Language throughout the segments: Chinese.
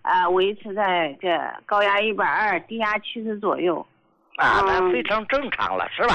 维持在这高压120，低压70左右。 那非常正常了，是吧？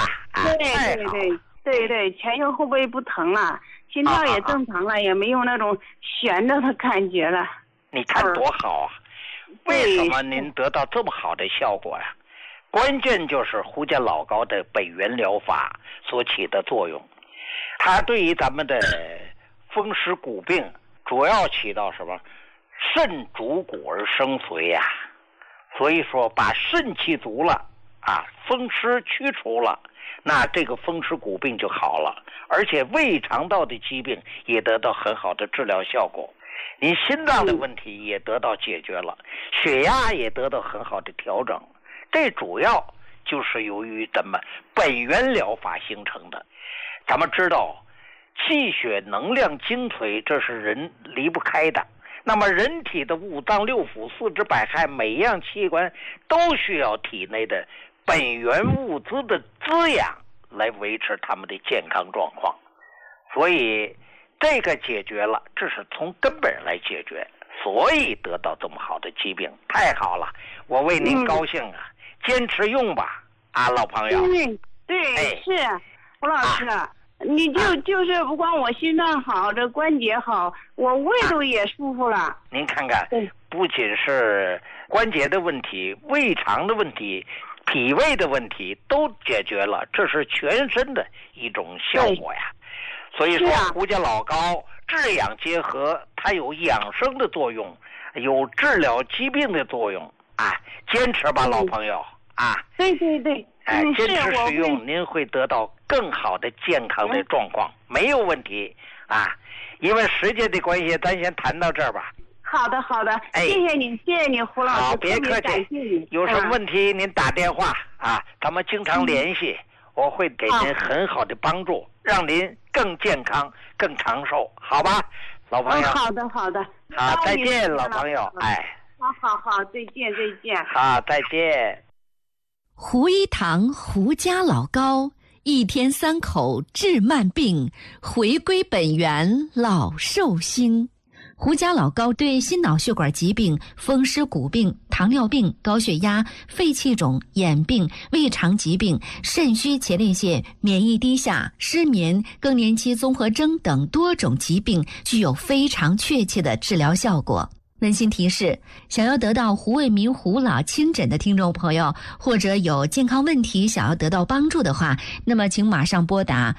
对，前胸后背不疼了，心跳也正常了，也没有那种悬着的感觉了。 你看多好啊！为什么您得到这么好的效果呀？关键就是胡家老高的本源疗法所起的作用，它对于咱们的风湿骨病主要起到什么？肾主骨而生髓呀，所以说把肾气足了风湿驱除了，那这个风湿骨病就好了，而且胃肠道的疾病也得到很好的治疗效果，你心脏的问题也得到解决了，血压也得到很好的调整，这主要就是由于咱们本源疗法形成的。咱们知道气血能量精髓，这是人离不开的，那么人体的五脏六腑四肢百骸每一样器官都需要体内的本源物资的滋养来维持他们的健康状况，所以这个解决了，这是从根本来解决，所以得到这么好的疾病，太好了，我为您高兴啊！坚持用吧，老朋友。 对，是吴老师，你就是不光我心脏好，这关节好，我胃都也舒服了。 您看看，不仅是关节的问题，胃肠的问题，脾胃的问题都解决了，这是全身的一种效果呀。所以说胡家老高治养结合，它有养生的作用，有治疗疾病的作用，坚持吧，老朋友对， 坚持使用，您会得到更好的健康的状况，没有问题因为时间的关系，咱先谈到这儿吧。 好的，谢谢你胡老师。 好，别客气，有什么问题您打电话咱们经常联系，我会给您很好的帮助，让您更健康更长寿，好吧，老朋友。 好的。 好，再见，老朋友。 好，再见。 好，再见。 胡一堂胡家老高1天3口治慢病，回归本源老寿星。胡家老高对心脑血管疾病、风湿骨病、糖尿病、高血压、肺气肿、眼病、胃肠疾病、肾虚前列腺、免疫低下、失眠、更年期综合征等多种疾病具有非常确切的治疗效果。温馨提示，想要得到胡卫民胡老亲诊的听众朋友，或者有健康问题想要得到帮助的话，那么请马上拨打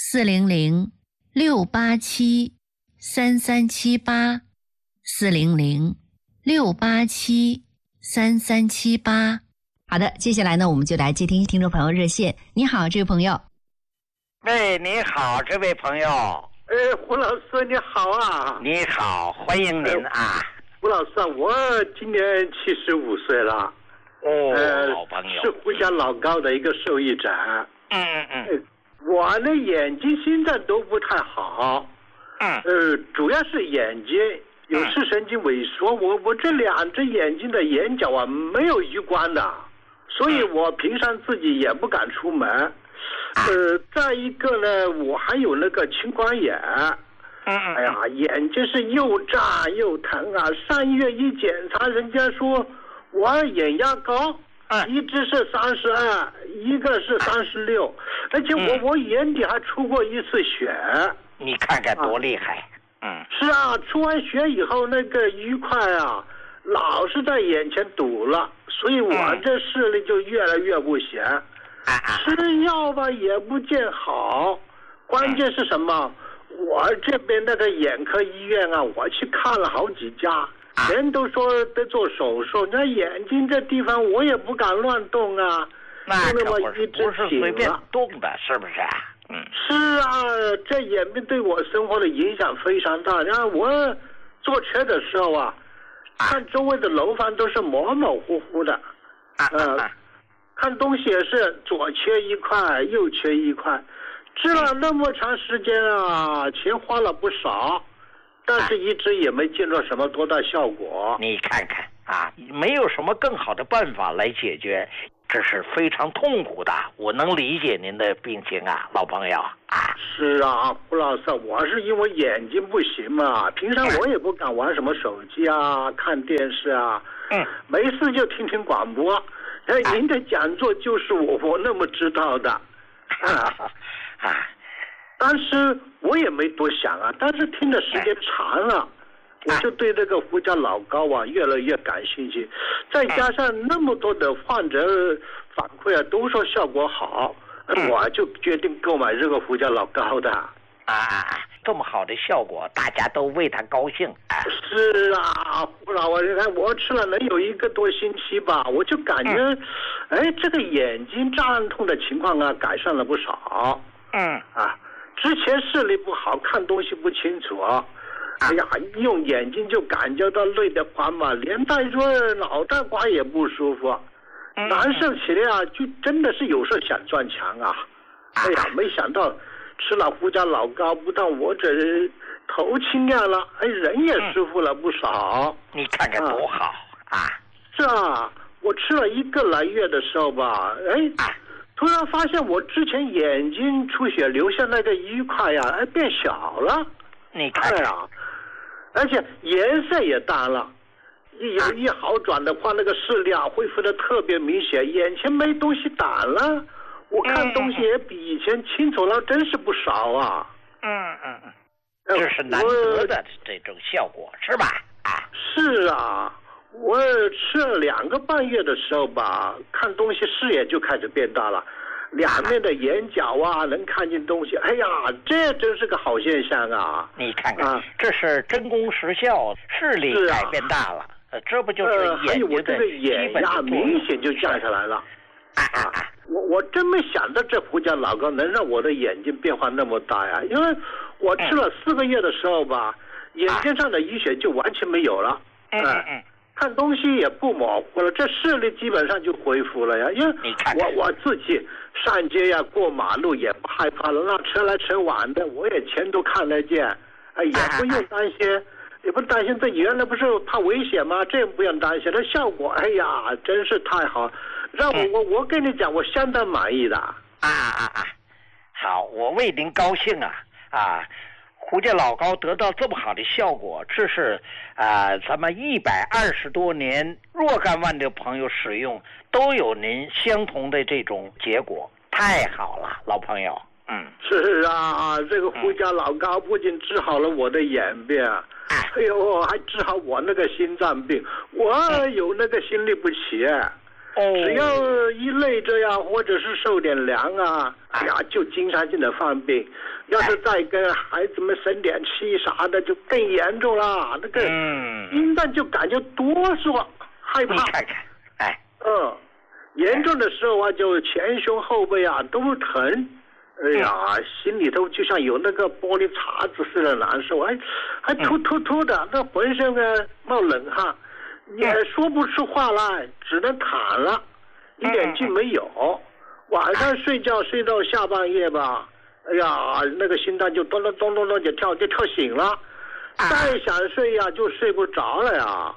400-687-3378 400-687-3378。好的，接下来呢，我们就来接听听众朋友热线。你好，这位朋友。 喂，你好，这位朋友。 胡老师你好啊。 你好，欢迎您胡老师，我今年75岁了。 老朋友。 是胡家老高的一个受益者。我的眼睛现在都不太好。主要是眼睛有视神经萎缩，我这2只眼睛的眼角没有余光的，所以我平常自己也不敢出门。再一个呢，我还有那个青光眼。哎呀，眼睛是又炸又疼上医院一检查，人家说我眼压高，一只是32，一个是36，而且我眼底还出过一次血。 你看看多厉害。 是出完血以后那个瘀块老是在眼前堵了，所以我这视力就越来越不行。吃药吧也不见好，关键是什么？我这边那个眼科医院我去看了好几家，人都说得做手术，那眼睛这地方我也不敢乱动那可不是随便动的，是不是？ 是这眼病对我生活的影响非常大。然后我坐车的时候看周围的楼房都是模模糊糊的。看东西也是左缺一块右缺一块，治了那么长时间钱花了不少，但是一直也没见到什么多大效果。 你看看没有什么更好的办法来解决。 这是非常痛苦的，我能理解您的病情啊，老朋友啊。 是啊，胡老师，我是因为眼睛不行嘛，平常我也不敢玩什么手机啊、看电视啊，没事就听听广播。您的讲座就是我那么知道的，但是我也没多想啊，但是听的时间长了。我就对这个胡家老高啊越来越感兴趣，再加上那么多的患者反馈啊都说效果好，我就决定购买这个胡家老高的。 这么好的效果，大家都为他高兴。 是啊，胡老，我吃了能有1个多星期吧，我就感觉，这个眼睛胀痛的情况啊改善了不少。之前视力不好，看东西不清楚。用眼睛就感觉到累得慌嘛，连带说脑袋瓜也不舒服，难受起来啊，就真的是有时候想撞墙啊。没想到吃了胡家老高，不但我这头清亮了，人也舒服了不少。 你看看多好啊！ 是啊，我吃了1个来月的时候吧，突然发现我之前眼睛出血留下那个1块呀，变小了。 你看看而且颜色也淡了，一好转的话，那个视力啊恢复的特别明显，眼前没东西挡了，我看东西也比以前清楚了，真是不少啊。 这是难得的这种效果，是吧？ 是啊，我吃了2个半月的时候吧，看东西视野就开始变大了。两面的眼角啊，能看见东西，这真是个好现象啊！ 你看看，这是真功实效，视力改变大了，这不就是眼睛的基本的明显就降下来了。我真没想到这胡家老高能让我的眼睛变化那么大呀！因为我吃了4个月的时候吧，眼睛上的淤血就完全没有了。看东西也不模糊了，这视力基本上就恢复了呀。因为我自己上街呀、过马路也不害怕了，那车来车往的我也全都看得见，也不用担心，也不担心自己原来不是怕危险吗？这不用担心，这效果真是太好，让我跟你讲，我相当满意的。 好，我为您高兴啊！胡家老高得到这么好的效果，这是咱们120多年若干万的朋友使用都有您相同的这种结果，太好了，老朋友。 是啊，这个胡家老高不仅治好了我的眼病，还治好我那个心脏病，我有那个心律不齐。只要一累着呀，或者是受点凉啊，就经常性的犯病。要是再跟孩子们生点气啥的，就更严重了。那个心脏就感觉哆嗦，害怕。 你看看， 严重的时候啊，就前胸后背啊都疼。心里头就像有那个玻璃碴子似的难受，还突的，那浑身冒冷汗。也说不出话来，只能躺了，一点劲没有。晚上睡觉睡到下半夜吧，那个心脏就咚咚咚咚咚就跳醒了，再想睡呀就睡不着了呀。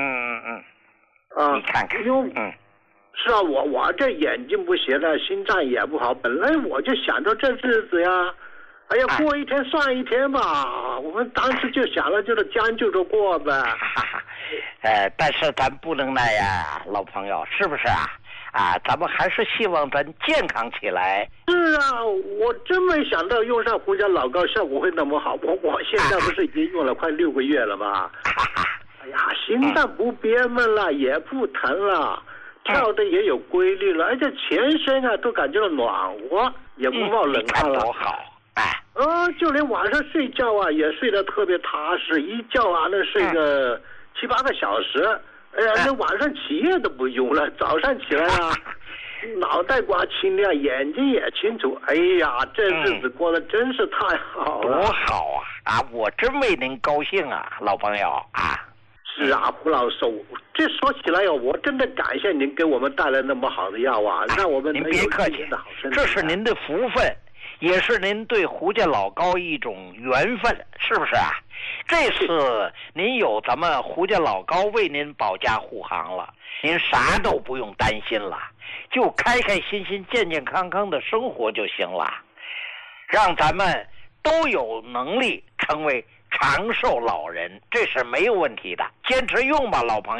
你看看， 是啊，我这眼睛不行了，心脏也不好，本来我就想着这日子呀，过一天算一天吧。我们当时就想了，就是将就着过呗。 但是咱不能那样，老朋友，是不是咱们还是希望咱健康起来。 是啊，我真没想到用上胡家老高效果会那么好。我现在不是已经用了快6个月了吗？心脏不憋闷了，也不疼了，跳的也有规律了，而且全身都感觉到暖和，也不冒冷汗了。 多好！ 就连晚上睡觉也睡得特别踏实，一觉能睡个7、8个小时。那晚上起夜都不用了，早上起来脑袋瓜清亮，眼睛也清楚。这日子过得真是太好了。 多好我真为您高兴老朋友是啊，胡老师，这说起来我真的感谢您给我们带来那么好的药让我们您别客气，这是您的福分。 也是您对胡家老高一种缘分，是不是啊？这次您有咱们胡家老高为您保驾护航了，您啥都不用担心了，就开开心心健健康康的生活就行了，让咱们都有能力成为长寿老人，这是没有问题的，坚持用吧，老朋友。